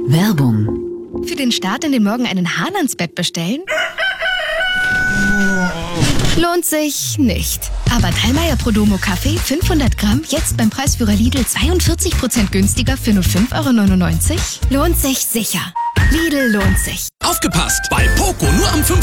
Werbung. Für den Start in den Morgen einen Hahn ans Bett bestellen? Lohnt sich nicht. Aber Dallmayr Prodomo Kaffee 500 Gramm jetzt beim Preisführer Lidl 42% günstiger für nur 5,99 €? Lohnt sich sicher. Lidl lohnt sich. Aufgepasst! Bei Poco nur am 5.